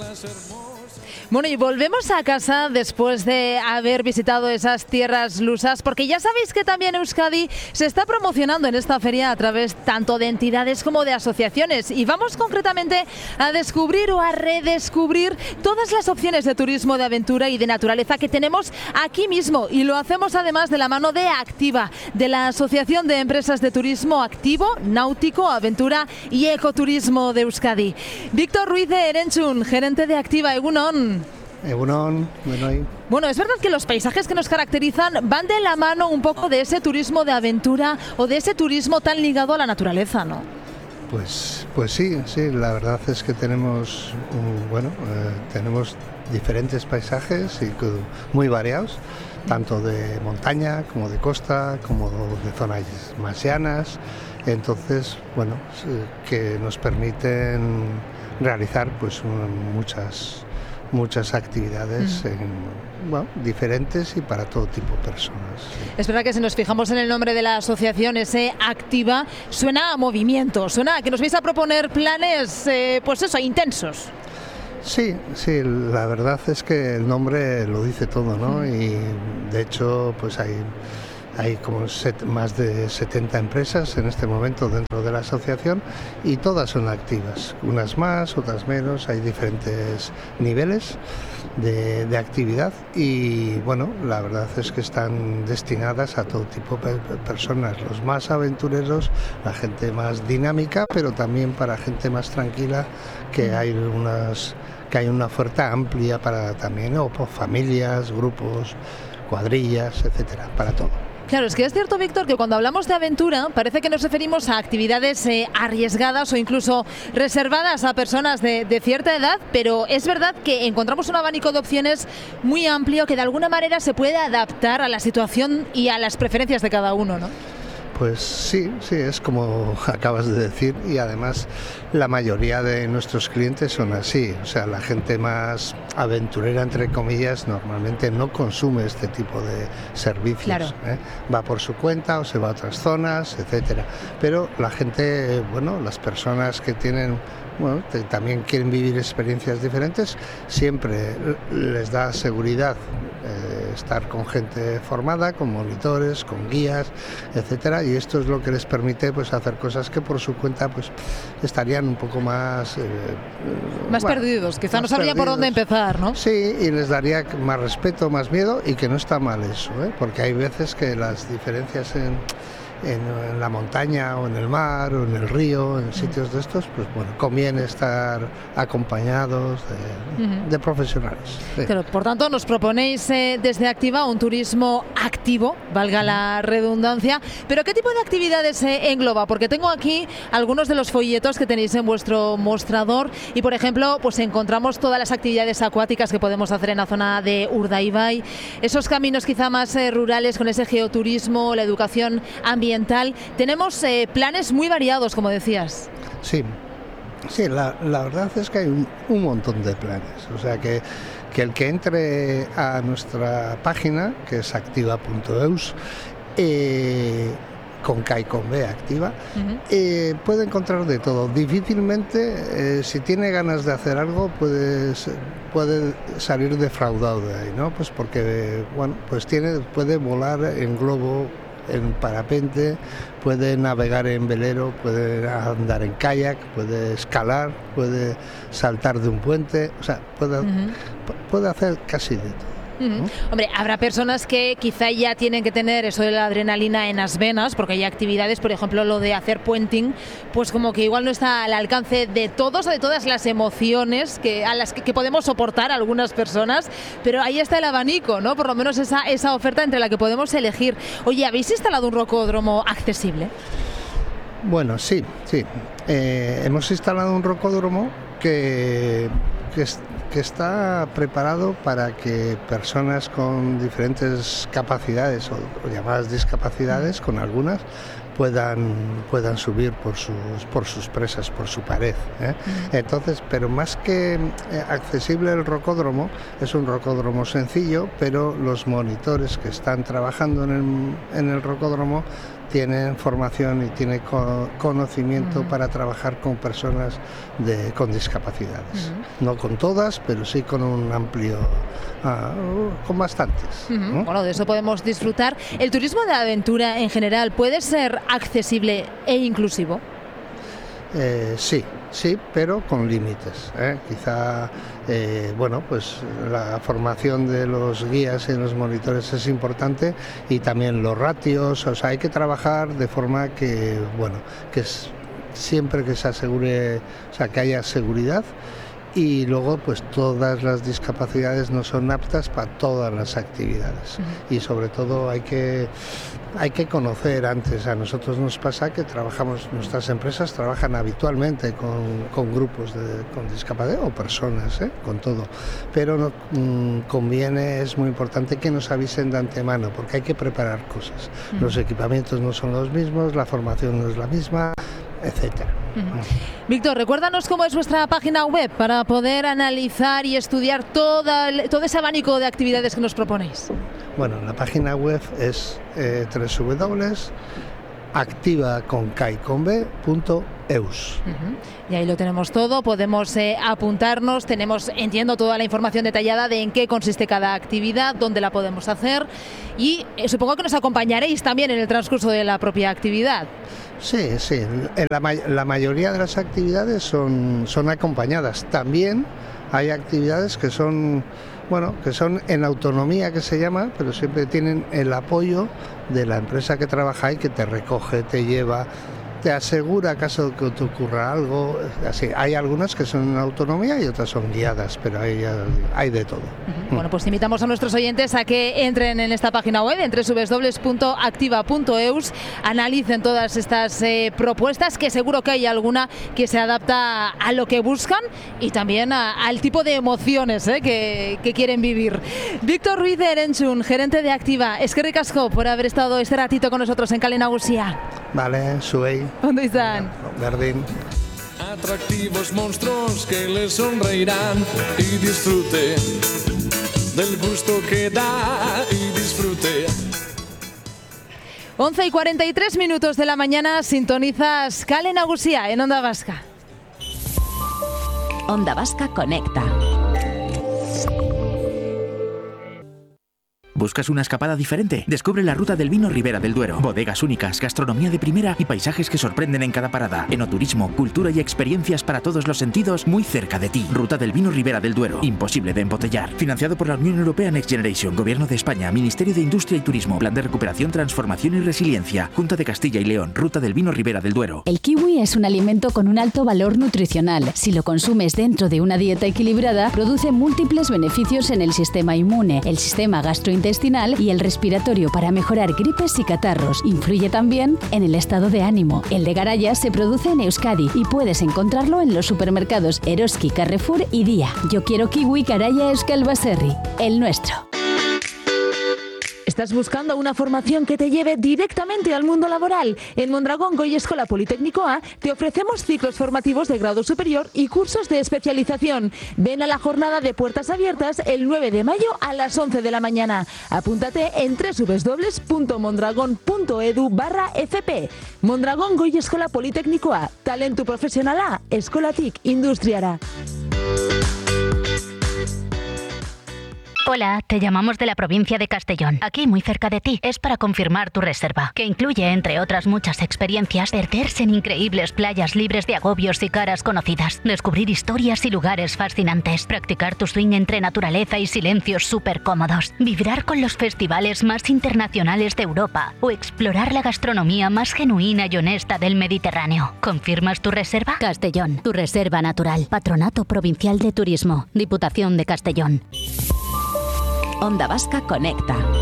Bueno, y volvemos a casa después de haber visitado esas tierras lusas, porque ya sabéis que también Euskadi se está promocionando en esta feria a través tanto de entidades como de asociaciones, y vamos concretamente a descubrir o a redescubrir todas las opciones de turismo de aventura y de naturaleza que tenemos aquí mismo, y lo hacemos además de la mano de Activa, de la Asociación de Empresas de Turismo Activo, Náutico, Aventura y Ecoturismo de Euskadi. Víctor Ruiz de Erenchun, gerente de Activa. Egunon. Egunon, Bueno, es verdad que los paisajes que nos caracterizan van de la mano un poco de ese turismo de aventura o de ese turismo tan ligado a la naturaleza, ¿no? Pues sí, la verdad es que tenemos, tenemos diferentes paisajes y muy variados, tanto de montaña como de costa, como de zonas más llanas, entonces, que nos permiten realizar pues muchas actividades diferentes y para todo tipo de personas. Es verdad que si nos fijamos en el nombre de la asociación, ese Activa, suena a movimiento, suena a que nos vais a proponer planes, intensos. Sí, la verdad es que el nombre lo dice todo, ¿no? Y de hecho, pues hay como más de 70 empresas en este momento dentro de la asociación y todas son activas, unas más, otras menos, hay diferentes niveles de actividad y la verdad es que están destinadas a todo tipo de personas, los más aventureros, la gente más dinámica, pero también para gente más tranquila, que hay una oferta amplia para también, familias, grupos, cuadrillas, etcétera, para todo. Claro, es que es cierto, Víctor, que cuando hablamos de aventura parece que nos referimos a actividades arriesgadas o incluso reservadas a personas de cierta edad, pero es verdad que encontramos un abanico de opciones muy amplio que de alguna manera se puede adaptar a la situación y a las preferencias de cada uno, ¿no? Pues sí, es como acabas de decir, y además la mayoría de nuestros clientes son así, o sea, la gente más aventurera, entre comillas, normalmente no consume este tipo de servicios, claro. Va por su cuenta o se va a otras zonas, etcétera, pero la gente, las personas que tienen también quieren vivir experiencias diferentes, siempre les da seguridad estar con gente formada, con monitores, con guías, etcétera, y esto es lo que les permite pues hacer cosas que por su cuenta pues estarían un poco más perdidos, quizá no sabrían por dónde empezar, ¿no? Sí, y les daría más respeto, más miedo, y que no está mal eso, porque hay veces que las diferencias en la montaña o en el mar o en el río, en sitios de estos, pues conviene estar acompañados de profesionales. Sí. Claro, por tanto, nos proponéis desde Activa un turismo activo, valga la redundancia, pero ¿qué tipo de actividades engloba? Porque tengo aquí algunos de los folletos que tenéis en vuestro mostrador y, por ejemplo, pues encontramos todas las actividades acuáticas que podemos hacer en la zona de Urdaibai, esos caminos quizá más rurales con ese geoturismo, la educación ambiental. Tenemos planes muy variados, como decías. Sí, la verdad es que hay un montón de planes. O sea que el que entre a nuestra página, que es activa.eus, con K y con B, Activa, puede encontrar de todo. Difícilmente, si tiene ganas de hacer algo, puede salir defraudado de ahí, ¿no? Pues porque, puede volar en globo, en parapente, puede navegar en velero, puede andar en kayak, puede escalar, puede saltar de un puente, o sea, puede hacer casi de todo. Hombre, habrá personas que quizá ya tienen que tener eso de la adrenalina en las venas, porque hay actividades, por ejemplo, lo de hacer puenting, pues como que igual no está al alcance de todos o de todas las emociones a las que podemos soportar algunas personas, pero ahí está el abanico, ¿no? Por lo menos esa oferta entre la que podemos elegir. Oye, ¿habéis instalado un rocódromo accesible? Bueno, sí. Hemos instalado un rocódromo que está preparado para que personas con diferentes capacidades o llamadas discapacidades, con algunas, puedan subir por sus presas, por su pared. Entonces, pero más que accesible el rocódromo, es un rocódromo sencillo, pero los monitores que están trabajando en el rocódromo tienen formación y tienen conocimiento para trabajar con personas con discapacidades. No con todas, pero sí con un amplio, con bastantes. Bueno, de eso podemos disfrutar. ¿El turismo de aventura en general puede ser accesible e inclusivo? Sí, pero con límites. Quizá, pues la formación de los guías y los monitores es importante, y también los ratios. O sea, hay que trabajar de forma que, siempre que se asegure, o sea, que haya seguridad. Y luego, pues todas las discapacidades no son aptas para todas las actividades. Y sobre todo hay que conocer antes. A nosotros nos pasa que nuestras empresas trabajan habitualmente con grupos con discapacidad o personas, con todo. Pero es muy importante que nos avisen de antemano, porque hay que preparar cosas. Los equipamientos no son los mismos, la formación no es la misma, etcétera. Víctor, recuérdanos cómo es vuestra página web para poder analizar y estudiar todo ese abanico de actividades que nos proponéis. Bueno, la página web es www.activaconb.eus. Y ahí lo tenemos todo, podemos apuntarnos, tenemos, entiendo, toda la información detallada de en qué consiste cada actividad, dónde la podemos hacer, y supongo que nos acompañaréis también en el transcurso de la propia actividad. Sí. La mayoría de las actividades son acompañadas. También hay actividades que son en autonomía, que se llama, pero siempre tienen el apoyo de la empresa que trabaja ahí, que te recoge, te lleva, te asegura caso que te ocurra algo. Así, hay algunas que son en autonomía y otras son guiadas, pero hay de todo. Bueno, pues invitamos a nuestros oyentes a que entren en esta página web, en www.activa.eus, analicen todas estas propuestas, que seguro que hay alguna que se adapta a lo que buscan y también al tipo de emociones que quieren vivir. Víctor Ruiz de Erentzun, gerente de Activa, eskerrik asko por haber estado este ratito con nosotros en Kale Nagusia. Vale, zuei. ¿Dónde están? Berdin. Atractivos monstruos que les sonreirán y disfrute del gusto que da y disfrute. 11:43 de la mañana, sintonizas Kale Nagusia en Onda Vasca. Onda Vasca conecta. ¿Buscas una escapada diferente? Descubre la Ruta del Vino Ribera del Duero. Bodegas únicas, gastronomía de primera y paisajes que sorprenden en cada parada. Enoturismo, cultura y experiencias para todos los sentidos muy cerca de ti. Ruta del Vino Ribera del Duero. Imposible de embotellar. Financiado por la Unión Europea Next Generation, Gobierno de España, Ministerio de Industria y Turismo, Plan de Recuperación, Transformación y Resiliencia, Junta de Castilla y León. Ruta del Vino Ribera del Duero. El kiwi es un alimento con un alto valor nutricional. Si lo consumes dentro de una dieta equilibrada, produce múltiples beneficios en el sistema inmune, el sistema gastrointestinal y el respiratorio para mejorar gripes y catarros. Influye también en el estado de ánimo. El de Garaya se produce en Euskadi y puedes encontrarlo en los supermercados Eroski, Carrefour y Día. Yo quiero kiwi Garaya Euskal Baserri, el nuestro. ¿Estás buscando una formación que te lleve directamente al mundo laboral? En Mondragón Goi Eskola Politécnicoa te ofrecemos ciclos formativos de grado superior y cursos de especialización. Ven a la jornada de puertas abiertas el 9 de mayo a las 11 de la mañana. Apúntate en www.mondragon.edu/fp. Mondragón Goi Eskola Politécnicoa, talentu profesionala, eskolatik industriara. Hola, te llamamos de la provincia de Castellón, aquí muy cerca de ti. Es para confirmar tu reserva, que incluye, entre otras muchas experiencias, perderse en increíbles playas libres de agobios y caras conocidas, descubrir historias y lugares fascinantes, practicar tu swing entre naturaleza y silencios súper cómodos, vibrar con los festivales más internacionales de Europa o explorar la gastronomía más genuina y honesta del Mediterráneo. ¿Confirmas tu reserva? Castellón, tu reserva natural. Patronato Provincial de Turismo, Diputación de Castellón. Onda Vasca conecta.